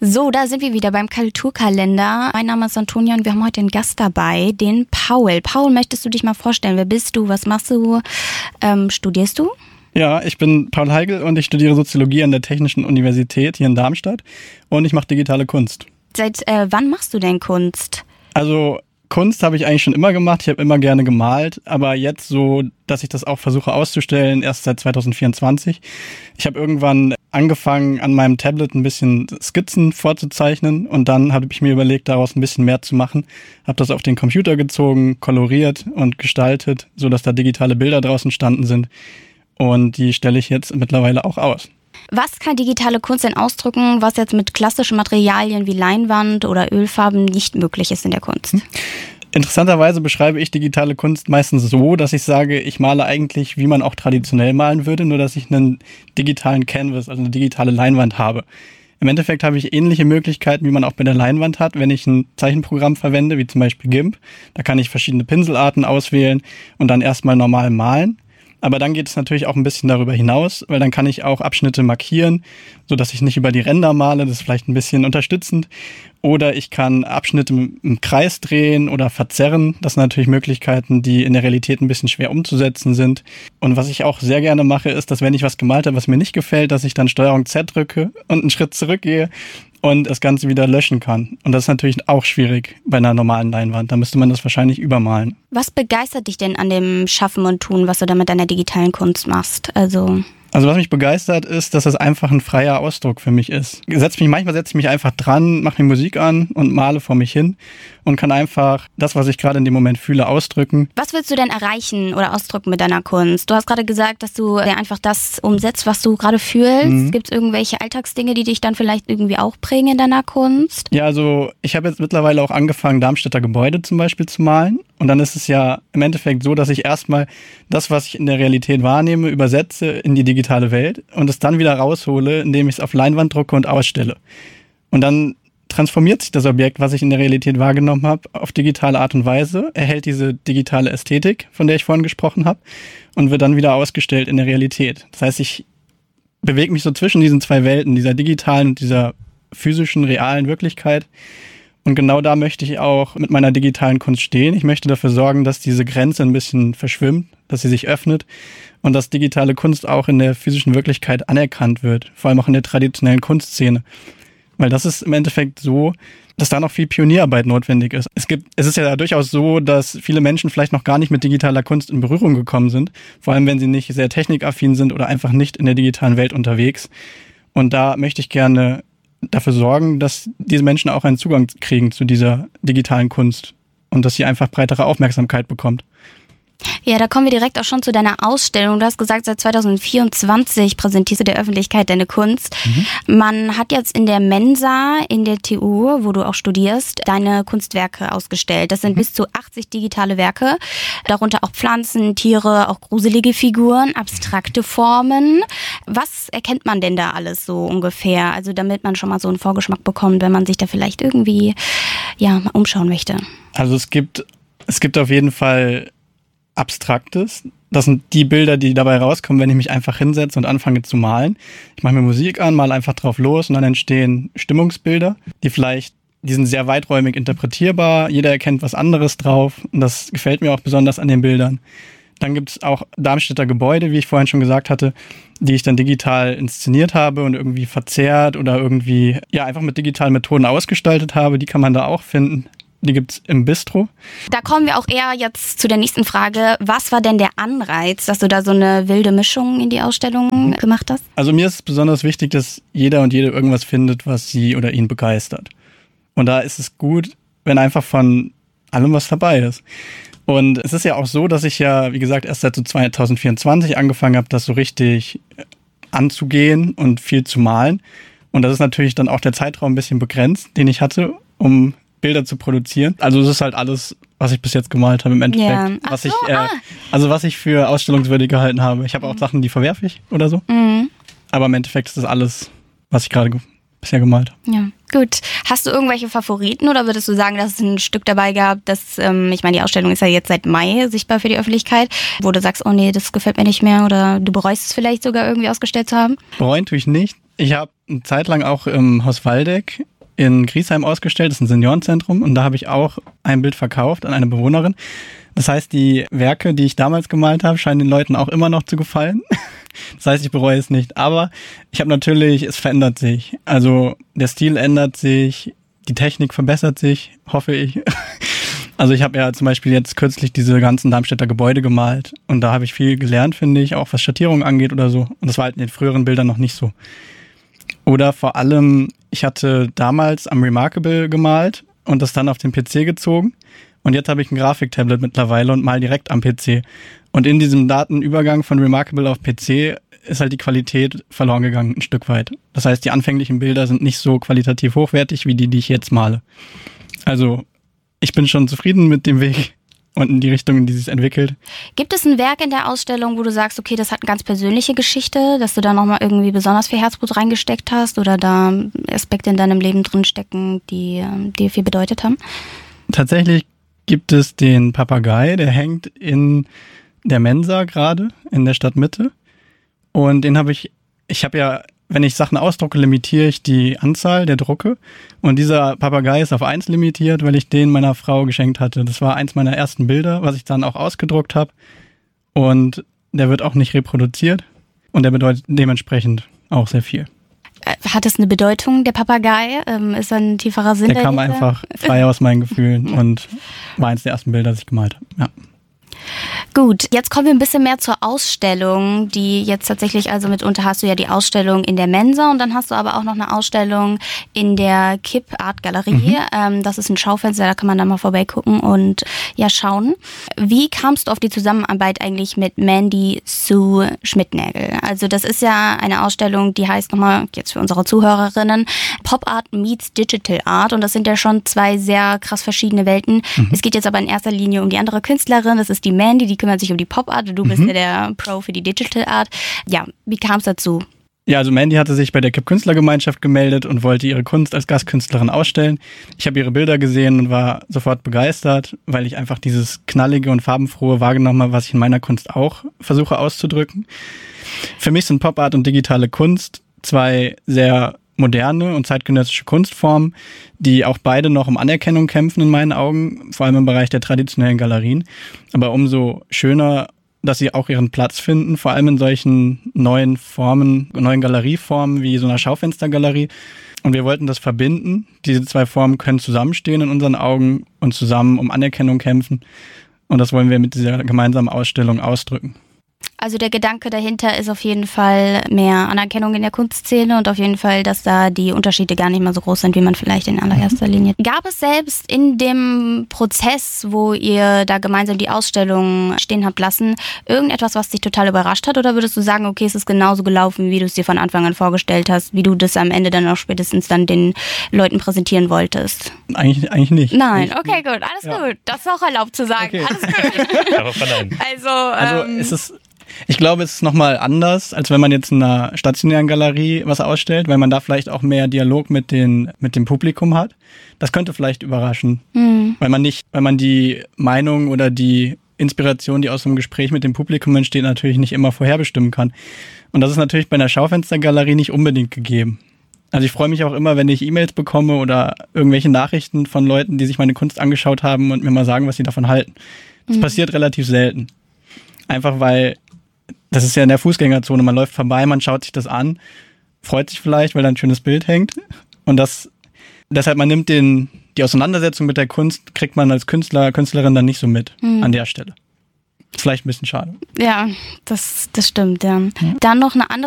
So, da sind wir wieder beim Kulturkalender. Mein Name ist Antonia und wir haben heute einen Gast dabei, den Paul. Paul, möchtest du dich mal vorstellen? Wer bist du? Was machst du? Studierst du? Ja, ich bin Paul Heigl und ich studiere Soziologie an der Technischen Universität hier in Darmstadt und ich mache digitale Kunst. Seit wann machst du denn Kunst? Also Kunst habe ich eigentlich schon immer gemacht, ich habe immer gerne gemalt, aber jetzt so, dass ich das auch versuche auszustellen, erst seit 2024. Ich habe irgendwann angefangen, an meinem Tablet ein bisschen Skizzen vorzuzeichnen und dann habe ich mir überlegt, daraus ein bisschen mehr zu machen. Habe das auf den Computer gezogen, koloriert und gestaltet, sodass da digitale Bilder draus entstanden sind und die stelle ich jetzt mittlerweile auch aus. Was kann digitale Kunst denn ausdrücken, was jetzt mit klassischen Materialien wie Leinwand oder Ölfarben nicht möglich ist in der Kunst? Interessanterweise beschreibe ich digitale Kunst meistens so, dass ich sage, ich male eigentlich, wie man auch traditionell malen würde, nur dass ich einen digitalen Canvas, also eine digitale Leinwand habe. Im Endeffekt habe ich ähnliche Möglichkeiten, wie man auch bei der Leinwand hat, wenn ich ein Zeichenprogramm verwende, wie zum Beispiel GIMP. Da kann ich verschiedene Pinselarten auswählen und dann erstmal normal malen. Aber dann geht es natürlich auch ein bisschen darüber hinaus, weil dann kann ich auch Abschnitte markieren, so dass ich nicht über die Ränder male, das ist vielleicht ein bisschen unterstützend. Oder ich kann Abschnitte im Kreis drehen oder verzerren. Das sind natürlich Möglichkeiten, die in der Realität ein bisschen schwer umzusetzen sind. Und was ich auch sehr gerne mache, ist, dass wenn ich was gemalt habe, was mir nicht gefällt, dass ich dann Steuerung Z drücke und einen Schritt zurückgehe und das Ganze wieder löschen kann. Und das ist natürlich auch schwierig bei einer normalen Leinwand. Da müsste man das wahrscheinlich übermalen. Was begeistert dich denn an dem Schaffen und Tun, was du da mit deiner digitalen Kunst machst? Also was mich begeistert ist, dass es einfach ein freier Ausdruck für mich ist. Manchmal setze ich mich einfach dran, mache mir Musik an und male vor mich hin und kann einfach das, was ich gerade in dem Moment fühle, ausdrücken. Was willst du denn erreichen oder ausdrücken mit deiner Kunst? Du hast gerade gesagt, dass du einfach das umsetzt, was du gerade fühlst. Gibt es irgendwelche Alltagsdinge, die dich dann vielleicht irgendwie auch prägen in deiner Kunst? Ja, also ich habe jetzt mittlerweile auch angefangen, Darmstädter Gebäude zum Beispiel zu malen. Und dann ist es ja im Endeffekt so, dass ich erstmal das, was ich in der Realität wahrnehme, übersetze in die digitale Welt und es dann wieder raushole, indem ich es auf Leinwand drucke und ausstelle. Und dann transformiert sich das Objekt, was ich in der Realität wahrgenommen habe, auf digitale Art und Weise, erhält diese digitale Ästhetik, von der ich vorhin gesprochen habe, und wird dann wieder ausgestellt in der Realität. Das heißt, ich bewege mich so zwischen diesen zwei Welten, dieser digitalen und dieser physischen, realen Wirklichkeit. Und genau da möchte ich auch mit meiner digitalen Kunst stehen. Ich möchte dafür sorgen, dass diese Grenze ein bisschen verschwimmt, dass sie sich öffnet und dass digitale Kunst auch in der physischen Wirklichkeit anerkannt wird, vor allem auch in der traditionellen Kunstszene. Weil das ist im Endeffekt so, dass da noch viel Pionierarbeit notwendig ist. Es ist ja durchaus so, dass viele Menschen vielleicht noch gar nicht mit digitaler Kunst in Berührung gekommen sind, vor allem wenn sie nicht sehr technikaffin sind oder einfach nicht in der digitalen Welt unterwegs. Und da möchte ich gerne dafür sorgen, dass diese Menschen auch einen Zugang kriegen zu dieser digitalen Kunst und dass sie einfach breitere Aufmerksamkeit bekommt. Ja, da kommen wir direkt auch schon zu deiner Ausstellung. Du hast gesagt, seit 2024 präsentierst du der Öffentlichkeit deine Kunst. Man hat jetzt in der Mensa, in der TU, wo du auch studierst, deine Kunstwerke ausgestellt. Das sind bis zu 80 digitale Werke, darunter auch Pflanzen, Tiere, auch gruselige Figuren, abstrakte Formen. Was erkennt man denn da alles so ungefähr? Also damit man schon mal so einen Vorgeschmack bekommt, wenn man sich da vielleicht irgendwie mal umschauen möchte. Also es gibt auf jeden Fall Abstraktes. Das sind die Bilder, die dabei rauskommen, wenn ich mich einfach hinsetze und anfange zu malen. Ich mache mir Musik an, male einfach drauf los und dann entstehen Stimmungsbilder, die sind sehr weiträumig interpretierbar. Jeder erkennt was anderes drauf und das gefällt mir auch besonders an den Bildern. Dann gibt es auch Darmstädter Gebäude, wie ich vorhin schon gesagt hatte, die ich dann digital inszeniert habe und irgendwie verzerrt oder irgendwie einfach mit digitalen Methoden ausgestaltet habe. Die kann man da auch finden. Die gibt's im Bistro. Da kommen wir auch eher jetzt zu der nächsten Frage. Was war denn der Anreiz, dass du da so eine wilde Mischung in die Ausstellung gemacht hast? Also mir ist es besonders wichtig, dass jeder und jede irgendwas findet, was sie oder ihn begeistert. Und da ist es gut, wenn einfach von allem was dabei ist. Und es ist ja auch so, dass ich wie gesagt, erst seit so 2024 angefangen habe, das so richtig anzugehen und viel zu malen. Und das ist natürlich dann auch der Zeitraum ein bisschen begrenzt, den ich hatte, um Bilder zu produzieren. Also es ist halt alles, was ich bis jetzt gemalt habe im Endeffekt. Ja. Was ich für ausstellungswürdig gehalten habe. Ich habe auch Sachen, die verwerfe ich oder so. Aber im Endeffekt ist das alles, was ich gerade bisher gemalt habe. Ja, gut. Hast du irgendwelche Favoriten oder würdest du sagen, dass es ein Stück dabei gab, das, ich meine, die Ausstellung ist ja jetzt seit Mai sichtbar für die Öffentlichkeit, wo du sagst, oh nee, das gefällt mir nicht mehr oder du bereust es vielleicht sogar irgendwie ausgestellt zu haben? Bereuen tue ich nicht. Ich habe eine Zeit lang auch im Haus Waldeck in Griesheim ausgestellt, das ist ein Seniorenzentrum, und da habe ich auch ein Bild verkauft an eine Bewohnerin. Das heißt, die Werke, die ich damals gemalt habe, scheinen den Leuten auch immer noch zu gefallen. Das heißt, ich bereue es nicht. Aber ich habe natürlich, es verändert sich. Also der Stil ändert sich, die Technik verbessert sich, hoffe ich. Also ich habe ja zum Beispiel jetzt kürzlich diese ganzen Darmstädter Gebäude gemalt. Und da habe ich viel gelernt, finde ich, auch was Schattierung angeht oder so. Und das war halt in den früheren Bildern noch nicht so. Oder vor allem, ich hatte damals am Remarkable gemalt und das dann auf den PC gezogen. Und jetzt habe ich ein Grafiktablet mittlerweile und mal direkt am PC. Und in diesem Datenübergang von Remarkable auf PC ist halt die Qualität verloren gegangen, ein Stück weit. Das heißt, die anfänglichen Bilder sind nicht so qualitativ hochwertig wie die ich jetzt male. Also ich bin schon zufrieden mit dem Weg und in die Richtung, in die sich entwickelt. Gibt es ein Werk in der Ausstellung, wo du sagst, okay, das hat eine ganz persönliche Geschichte, dass du da nochmal irgendwie besonders viel Herzblut reingesteckt hast oder da Aspekte in deinem Leben drinstecken, die dir viel bedeutet haben? Tatsächlich gibt es den Papagei, der hängt in der Mensa gerade in der Stadtmitte. Und den habe ich ja, wenn ich Sachen ausdrucke, limitiere ich die Anzahl der Drucke. Und dieser Papagei ist auf 1 limitiert, weil ich den meiner Frau geschenkt hatte. Das war eins meiner ersten Bilder, was ich dann auch ausgedruckt habe. Und der wird auch nicht reproduziert. Und der bedeutet dementsprechend auch sehr viel. Hat es eine Bedeutung, der Papagei? Ist da ein tieferer Sinn dahinter? Der kam dahinter? einfach frei aus meinen Gefühlen und war eins der ersten Bilder, das ich gemalt habe. Ja. Gut, jetzt kommen wir ein bisschen mehr zur Ausstellung, die jetzt tatsächlich, also mitunter hast du ja die Ausstellung in der Mensa und dann hast du aber auch noch eine Ausstellung in der Kipp Art Galerie. Das ist ein Schaufenster, da kann man da mal vorbeigucken und ja schauen. Wie kamst du auf die Zusammenarbeit eigentlich mit Mandy Sue Schmidtnägel? Also das ist ja eine Ausstellung, die heißt nochmal, jetzt für unsere Zuhörerinnen, Pop Art meets Digital Art und das sind ja schon 2 sehr krass verschiedene Welten. Es geht jetzt aber in erster Linie um die andere Künstlerin, das ist die Mandy, die kümmert sich um die Pop-Art und du bist ja der Pro für die Digital Art. Ja, wie kam es dazu? Ja, also Mandy hatte sich bei der Kipp Künstlergemeinschaft gemeldet und wollte ihre Kunst als Gastkünstlerin ausstellen. Ich habe ihre Bilder gesehen und war sofort begeistert, weil ich einfach dieses knallige und farbenfrohe wahrgenommen habe, was ich in meiner Kunst auch versuche auszudrücken. Für mich sind Pop-Art und digitale Kunst 2 sehr moderne und zeitgenössische Kunstformen, die auch beide noch um Anerkennung kämpfen in meinen Augen, vor allem im Bereich der traditionellen Galerien. Aber umso schöner, dass sie auch ihren Platz finden, vor allem in solchen neuen Formen, neuen Galerieformen wie so einer Schaufenstergalerie. Und wir wollten das verbinden. Diese 2 Formen können zusammenstehen in unseren Augen und zusammen um Anerkennung kämpfen. Und das wollen wir mit dieser gemeinsamen Ausstellung ausdrücken. Also der Gedanke dahinter ist auf jeden Fall mehr Anerkennung in der Kunstszene und auf jeden Fall, dass da die Unterschiede gar nicht mal so groß sind, wie man vielleicht in allererster Linie. Gab es selbst in dem Prozess, wo ihr da gemeinsam die Ausstellung stehen habt lassen, irgendetwas, was dich total überrascht hat? Oder würdest du sagen, okay, es ist genauso gelaufen, wie du es dir von Anfang an vorgestellt hast, wie du das am Ende dann auch spätestens dann den Leuten präsentieren wolltest? Eigentlich nicht. Nein, okay, gut, alles gut. Das ist auch erlaubt zu sagen. Okay. Alles gut. Also ich glaube, es ist nochmal anders, als wenn man jetzt in einer stationären Galerie was ausstellt, weil man da vielleicht auch mehr Dialog mit dem Publikum hat. Das könnte vielleicht überraschen, weil man die Meinung oder die Inspiration, die aus einem Gespräch mit dem Publikum entsteht, natürlich nicht immer vorherbestimmen kann. Und das ist natürlich bei einer Schaufenstergalerie nicht unbedingt gegeben. Also ich freue mich auch immer, wenn ich E-Mails bekomme oder irgendwelche Nachrichten von Leuten, die sich meine Kunst angeschaut haben und mir mal sagen, was sie davon halten. Das passiert relativ selten. Einfach weil das ist ja in der Fußgängerzone, man läuft vorbei, man schaut sich das an, freut sich vielleicht, weil da ein schönes Bild hängt. Und deshalb, man nimmt die Auseinandersetzung mit der Kunst, kriegt man als Künstlerin dann nicht so mit an der Stelle. Ist vielleicht ein bisschen schade. Ja, das stimmt, ja. Dann noch eine andere